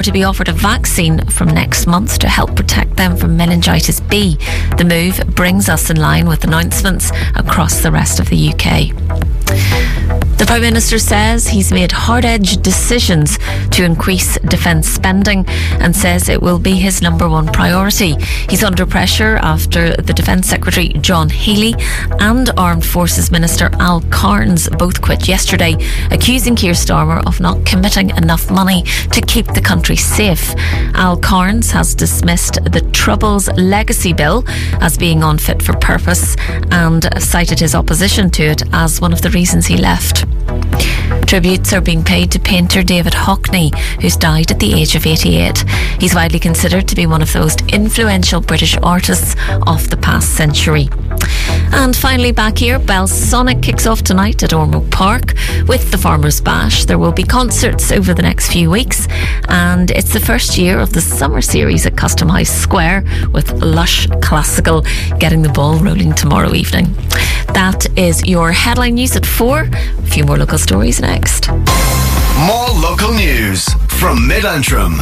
to be offered a vaccine from next month to help protect them from meningitis B. The move brings us in line with announcements across the rest of the UK. The Prime Minister says he's made hard-edged decisions to increase defence spending and says it will be his number one priority. He's under pressure after the Defence Secretary John Healey and Armed Forces Minister Al Cairns both quit yesterday, accusing Keir Starmer of not committing enough money to keep the country safe. Al Cairns has dismissed the Troubles Legacy Bill as being unfit for purpose and cited his opposition to it as one of the reasons he left. Tributes are being paid to painter David Hockney, who's died at the age of 88. He's widely considered to be one of the most influential British artists of the past century. And finally back here, Belsonic kicks off tonight at Ormeau Park with the Farmers' Bash. There will be concerts over the next few weeks, and it's the first year of the summer series at Custom House Square, with Lush Classical getting the ball rolling tomorrow evening. That is your headline news at 4. A few more local stories next. More local news from Mid-Antrim.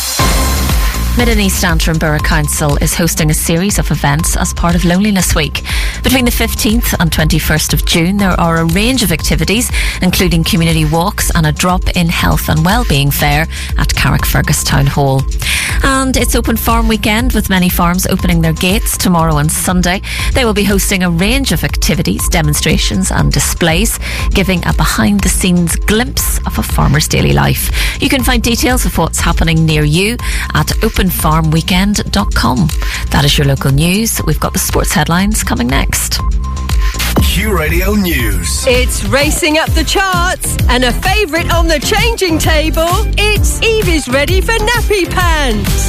Mid and East Antrim Borough Council is hosting a series of events as part of Loneliness Week. Between the 15th and 21st of June, there are a range of activities, including community walks and a drop-in health and wellbeing fair at Carrickfergus Town Hall. And it's Open Farm Weekend, with many farms opening their gates tomorrow and Sunday. They will be hosting a range of activities, demonstrations and displays, giving a behind-the-scenes glimpse of a farmer's daily life. You can find details of what's happening near you at openfarmweekend.com. That is your local news. We've got the sports headlines coming next. Q Radio News. It's racing up the charts and a favourite on the changing table. It's Evie's ready for nappy pants.